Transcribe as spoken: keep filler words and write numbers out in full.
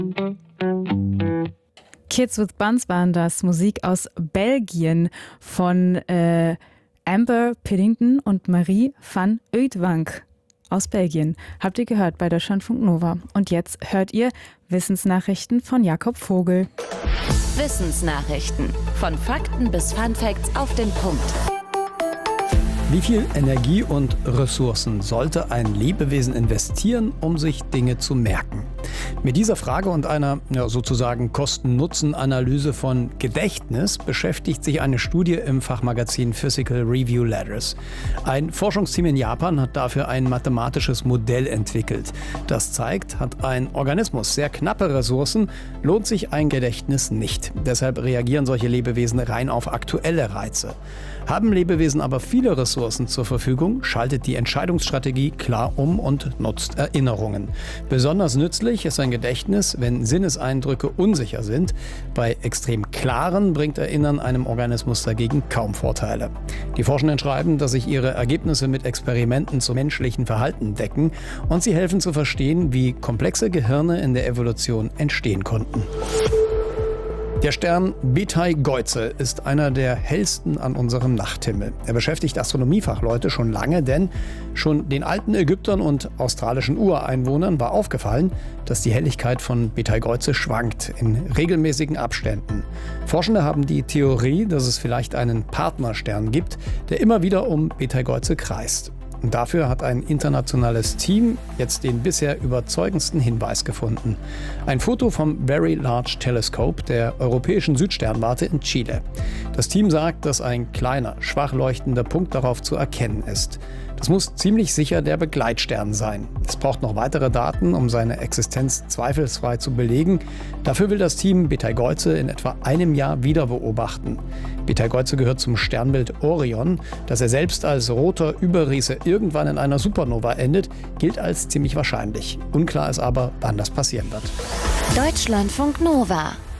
Kids with Buns waren das, Musik aus Belgien von äh, Amber Piddington und Marie van Uitwank aus Belgien. Habt ihr gehört bei Deutschlandfunk Nova. Und jetzt hört ihr Wissensnachrichten von Jakob Vogel. Wissensnachrichten. Von Fakten bis Funfacts auf den Punkt. Wie viel Energie und Ressourcen sollte ein Lebewesen investieren, um sich Dinge zu merken? Mit dieser Frage und einer ja, sozusagen Kosten-Nutzen-Analyse von Gedächtnis beschäftigt sich eine Studie im Fachmagazin Physical Review Letters. Ein Forschungsteam in Japan hat dafür ein mathematisches Modell entwickelt. Das zeigt, hat ein Organismus sehr knappe Ressourcen, lohnt sich ein Gedächtnis nicht. Deshalb reagieren solche Lebewesen rein auf aktuelle Reize. Haben Lebewesen aber viele Ressourcen zur Verfügung, schaltet die Entscheidungsstrategie klar um und nutzt Erinnerungen. Besonders nützlich ist ein Gedächtnis, wenn Sinneseindrücke unsicher sind. Bei extrem klaren bringt Erinnern einem Organismus dagegen kaum Vorteile. Die Forschenden schreiben, dass sich ihre Ergebnisse mit Experimenten zum menschlichen Verhalten decken und sie helfen zu verstehen, wie komplexe Gehirne in der Evolution entstehen konnten. Der Stern Beteigeuze ist einer der hellsten an unserem Nachthimmel. Er beschäftigt Astronomiefachleute schon lange, denn schon den alten Ägyptern und australischen Ureinwohnern war aufgefallen, dass die Helligkeit von Beteigeuze schwankt in regelmäßigen Abständen. Forschende haben die Theorie, dass es vielleicht einen Partnerstern gibt, der immer wieder um Beteigeuze kreist. Und dafür hat ein internationales Team jetzt den bisher überzeugendsten Hinweis gefunden. Ein Foto vom Very Large Telescope der europäischen Südsternwarte in Chile. Das Team sagt, dass ein kleiner, schwach leuchtender Punkt darauf zu erkennen ist. Das muss ziemlich sicher der Begleitstern sein. Es braucht noch weitere Daten, um seine Existenz zweifelsfrei zu belegen. Dafür will das Team Beteigeuze in etwa einem Jahr wieder beobachten. Beteigeuze gehört zum Sternbild Orion. Dass er selbst als roter Überriese irgendwann in einer Supernova endet, gilt als ziemlich wahrscheinlich. Unklar ist aber, wann das passieren wird. Deutschlandfunk Nova.